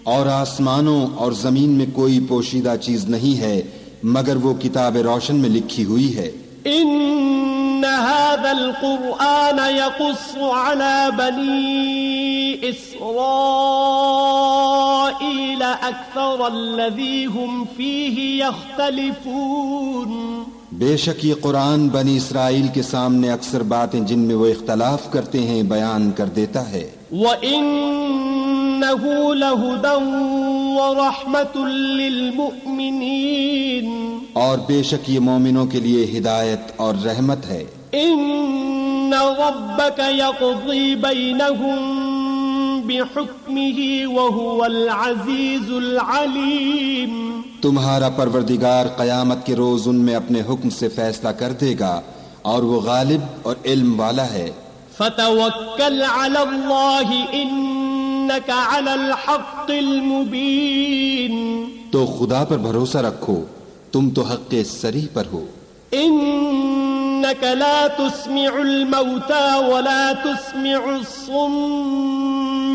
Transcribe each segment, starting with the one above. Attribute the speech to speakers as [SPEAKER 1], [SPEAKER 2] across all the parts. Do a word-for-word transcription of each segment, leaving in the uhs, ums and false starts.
[SPEAKER 1] اور آسمانوں اور زمین میں کوئی پوشیدہ چیز نہیں ہے مگر وہ کتاب روشن میں لکھی ہوئی ہے.
[SPEAKER 2] ان هذا القرآن يقص على بني اسرائيل اكثر الذي هم فيه يختلفون.
[SPEAKER 1] بے شک یہ قرآن بنی اسرائیل کے سامنے اکثر باتیں جن میں وہ اختلاف کرتے ہیں بیان کر دیتا ہے.
[SPEAKER 2] وَإِنَّهُ لَهُدًى وَرَحْمَةٌ لِّلْمُؤْمِنِينَ
[SPEAKER 1] اور بے شک یہ مومنوں کے لیے ہدایت اور رحمت ہے.
[SPEAKER 2] إِنَّ رَبَّكَ يَقْضِي بَيْنَهُم بِحُكْمِهِ وَهُوَ الْعَزِيزُ الْعَلِيمُ.
[SPEAKER 1] تمہارا پروردگار قیامت کے روز ان میں اپنے حکم سے فیصلہ کر دے گا اور وہ غالب اور علم والا ہے.
[SPEAKER 2] فَتَوَكَّلْ عَلَى اللَّهِ إِنَّكَ عَلَى الْحَقِّ الْمُبِينِ.
[SPEAKER 1] تو خدا پر بھروسہ رکھو تم تو حق صریح پر ہو.
[SPEAKER 2] إِنَّكَ لَا تُسْمِعُ الْمَوْتَى وَلَا تُسْمِعُ الصُّمَّ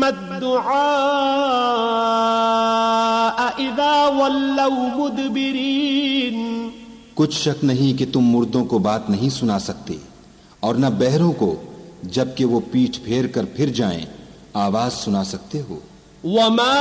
[SPEAKER 2] الدُّعَاءَ إِذَا وَلَّوْا مُدْبِرِينَ.
[SPEAKER 1] کچھ شک نہیں کہ تم مردوں کو بات نہیں سنا سکتے اور نہ بہروں کو جبکہ وہ پیٹھ پھیر کر پھر جائیں آواز سنا سکتے ہو.
[SPEAKER 2] وَمَا